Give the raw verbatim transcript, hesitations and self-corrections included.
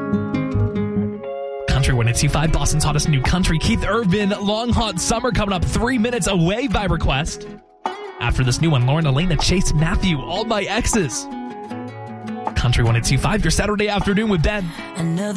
Country one eighty-two point five, Boston's hottest new country. Keith Urban, Long Hot Summer, coming up three minutes away by request. After this new one, Lauren Elena, Chase Matthew, All My Exes. Country one eighty-two point five, your Saturday afternoon with Ben. Another